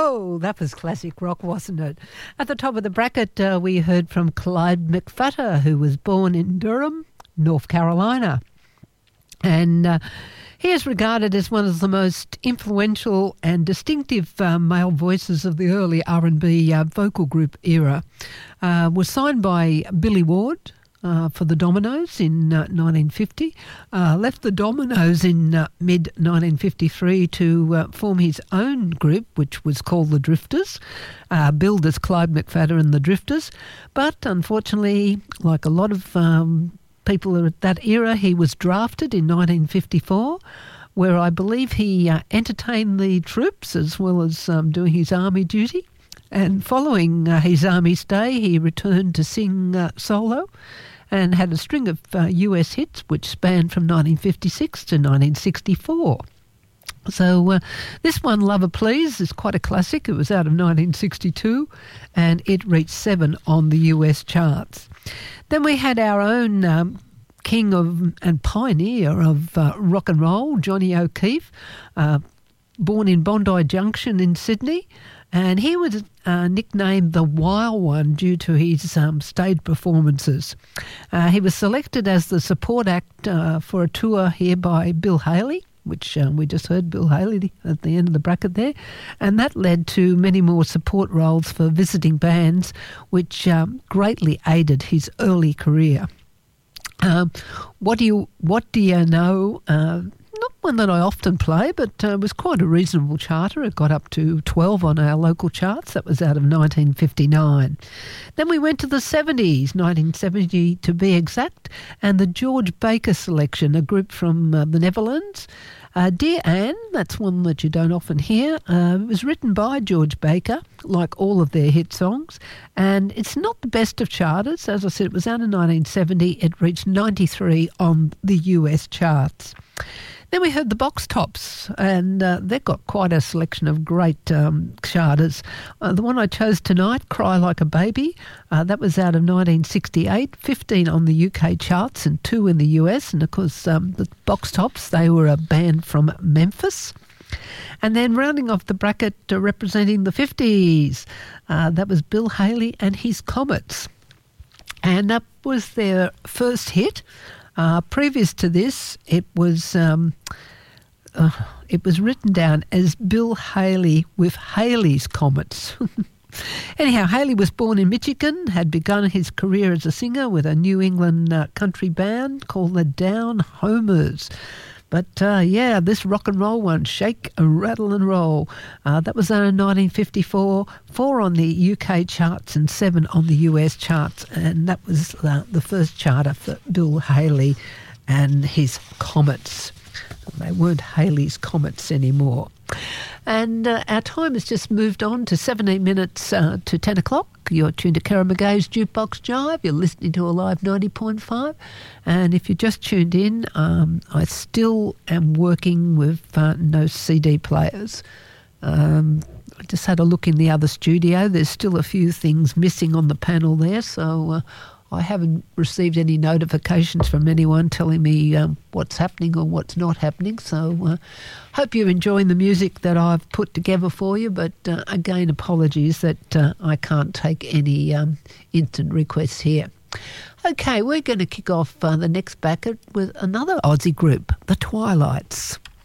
Whoa, that was classic rock, wasn't it? At the top of the bracket, we heard from Clyde McPhatter, who was born in Durham, North Carolina. And he is regarded as one of the most influential and distinctive male voices of the early R&B vocal group era. Was signed by Billy Ward for the Dominoes in 1950, left the Dominoes in mid-1953 to form his own group, which was called the Drifters, billed as Clyde McPhatter and the Drifters. But unfortunately, like a lot of people at that era, he was drafted in 1954, where I believe he entertained the troops as well as doing his army duty. And following his army stay, he returned to sing solo and had a string of US hits which spanned from 1956 to 1964. So this one, Lover Please, is quite a classic. It was out of 1962 and it reached 7 on the US charts. Then we had our own king of and pioneer of rock and roll, Johnny O'Keefe, born in Bondi Junction in Sydney. And he was nicknamed the Wild One due to his stage performances. He was selected as the support act for a tour here by Bill Haley, which we just heard Bill Haley at the end of the bracket there. And that led to many more support roles for visiting bands, which greatly aided his early career. What do you know? Not one that I often play, but it was quite a reasonable charter. It got up to 12 on our local charts. That was out of 1959. Then we went to the 70s, 1970 to be exact, and the George Baker Selection, a group from the Netherlands. Dear Anne, that's one that you don't often hear. It was written by George Baker, like all of their hit songs, and it's not the best of charters. As I said, it was out in 1970. It reached 93 on the US charts. Then we heard the Box Tops, and they've got quite a selection of great charters. The one I chose tonight, Cry Like a Baby, that was out of 1968, 15 on the UK charts and 2 in the US. And of course, the Box Tops, they were a band from Memphis. And then rounding off the bracket, representing the 50s, that was Bill Haley and his Comets. And that was their first hit. Previous to this, it was written down as Bill Haley with Haley's Comets. Anyhow, Haley was born in Michigan, had begun his career as a singer with a New England country band called the Down Homers. But, this rock and roll one, Shake, Rattle and Roll, that was out in 1954, 4 on the UK charts and 7 on the US charts. And that was the first charter for Bill Haley and his Comets. They weren't Haley's Comets anymore. And our time has just moved on to 17 minutes to 10 o'clock. You're tuned to Karen McGay's Jukebox Jive. You're listening to Alive 90.5. And if you just tuned in, I still am working with no CD players. I just had a look in the other studio. There's still a few things missing on the panel there, so I haven't received any notifications from anyone telling me what's happening or what's not happening. So hope you're enjoying the music that I've put together for you. But again, apologies that I can't take any instant requests here. Okay, we're going to kick off the next bracket with another Aussie group, the Twilights.